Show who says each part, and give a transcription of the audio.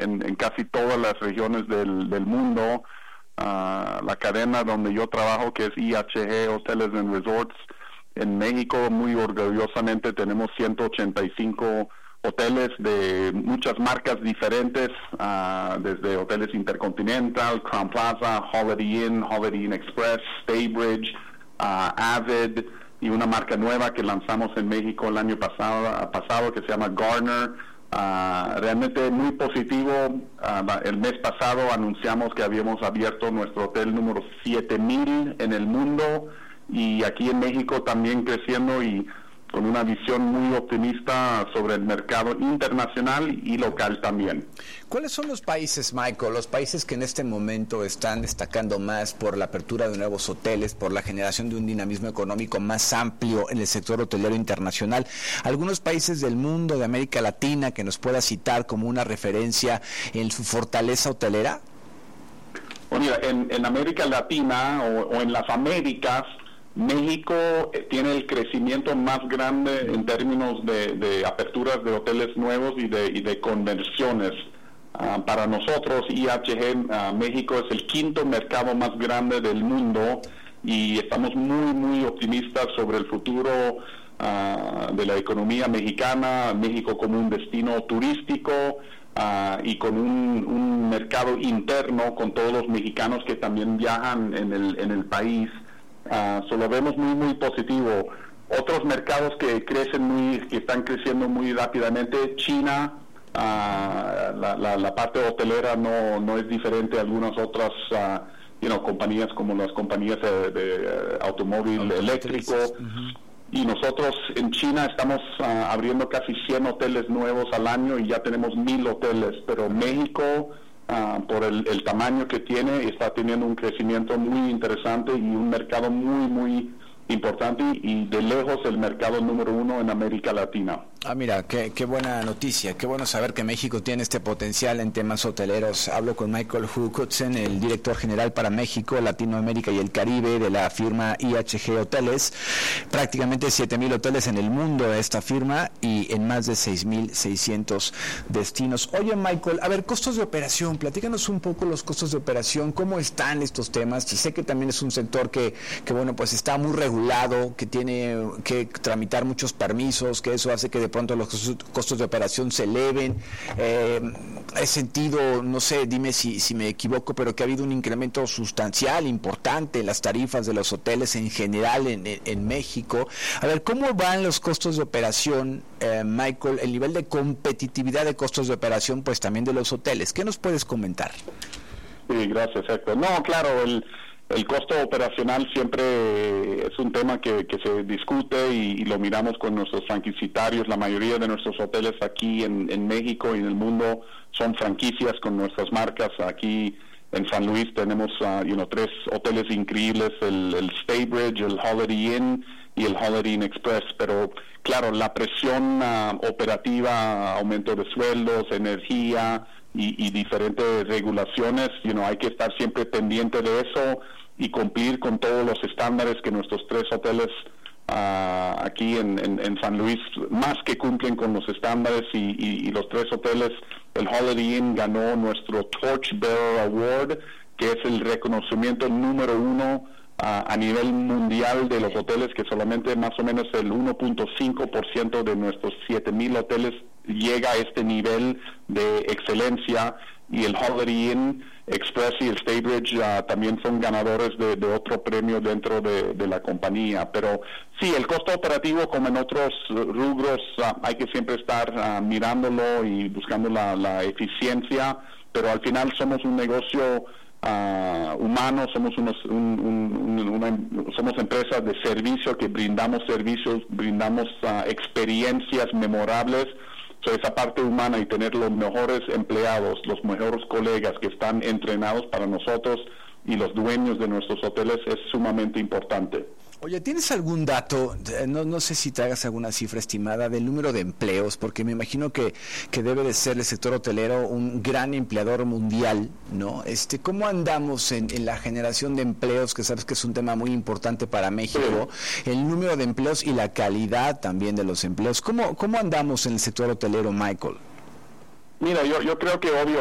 Speaker 1: en casi todas las regiones del mundo. La cadena donde yo trabajo, que es IHG Hoteles and Resorts, en México, muy orgullosamente tenemos 185 hoteles de muchas marcas diferentes, desde Hoteles Intercontinental, Crown Plaza, Holiday Inn Express, Staybridge, Avid, y una marca nueva que lanzamos en México el año pasado que se llama Garner. Realmente muy positivo. El mes pasado anunciamos que habíamos abierto nuestro hotel número 7000 en el mundo, y aquí en México también creciendo y con una visión muy optimista sobre el mercado internacional y local también.
Speaker 2: ¿Cuáles son los países, Michael, los países que en este momento están destacando más por la apertura de nuevos hoteles, por la generación de un dinamismo económico más amplio en el sector hotelero internacional? ¿Algunos países del mundo, de América Latina, que nos pueda citar como una referencia en su fortaleza hotelera?
Speaker 1: Bueno, mira, en América Latina o en las Américas, México tiene el crecimiento más grande en términos de aperturas de hoteles nuevos y de conversiones. Para nosotros, IHG, México es el quinto mercado más grande del mundo, y estamos muy optimistas sobre el futuro de la economía mexicana, México como un destino turístico, y con un mercado interno con todos los mexicanos que también viajan en el país. Lo vemos muy positivo. Otros mercados que están creciendo muy rápidamente, China, la parte hotelera no es diferente a algunas otras compañías, como las compañías de automóvil eléctrico. Y nosotros en China estamos abriendo casi 100 hoteles nuevos al año, y ya tenemos 1000 hoteles, pero México, por el tamaño que tiene, está teniendo un crecimiento muy interesante y un mercado muy importante, y de lejos el mercado número 1 en América Latina.
Speaker 2: Mira, qué buena noticia, qué bueno saber que México tiene este potencial en temas hoteleros. Hablo con Michael Hugoodsen, el director general para México, Latinoamérica y el Caribe de la firma IHG Hoteles. Prácticamente 7,000 hoteles en el mundo de esta firma y en más de 6,600 destinos. Oye, Michael, a ver, costos de operación, platícanos un poco los costos de operación, cómo están estos temas. Y sé que también es un sector que bueno, pues está muy regulado, que tiene que tramitar muchos permisos, que eso hace que de pronto los costos de operación se eleven. He sentido, no sé, dime si me equivoco, pero que ha habido un incremento sustancial, importante en las tarifas de los hoteles en general en México. A ver, ¿cómo van los costos de operación, Michael, el nivel de competitividad de costos de operación, pues también de los hoteles? ¿Qué nos puedes comentar?
Speaker 1: Sí, gracias, Héctor. No, claro, el costo operacional siempre es un tema que se discute y lo miramos con nuestros franquiciatarios. La mayoría de nuestros hoteles aquí en México y en el mundo son franquicias con nuestras marcas. Aquí en San Luis tenemos 3 hoteles increíbles, el Staybridge, el Holiday Inn y el Holiday Inn Express. Pero claro, la presión operativa, aumento de sueldos, energía y diferentes regulaciones, hay que estar siempre pendiente de eso y cumplir con todos los estándares que nuestros 3 hoteles aquí en San Luis más que cumplen con los estándares, y los 3 hoteles, el Holiday Inn ganó nuestro Torchbearer Award, que es el reconocimiento número 1 a nivel mundial de los hoteles, que solamente más o menos el 1.5% de nuestros 7,000 hoteles llega a este nivel de excelencia, y el Holiday Inn Express y el Staybridge también son ganadores de otro premio dentro de la compañía. Pero sí, el costo operativo, como en otros rubros, hay que siempre estar mirándolo y buscando la eficiencia, pero al final somos un negocio humano, somos somos empresas de servicio que brindamos servicios, brindamos experiencias memorables. Esa parte humana y tener los mejores empleados, los mejores colegas que están entrenados para nosotros y los dueños de nuestros hoteles es sumamente importante.
Speaker 2: Oye, ¿tienes algún dato, no sé si traigas alguna cifra estimada del número de empleos? Porque me imagino que debe de ser el sector hotelero un gran empleador mundial, ¿no? ¿Cómo andamos en la generación de empleos, que sabes que es un tema muy importante para México? Sí. El número de empleos y la calidad también de los empleos. ¿Cómo andamos en el sector hotelero, Michael?
Speaker 1: Mira, yo creo que obvio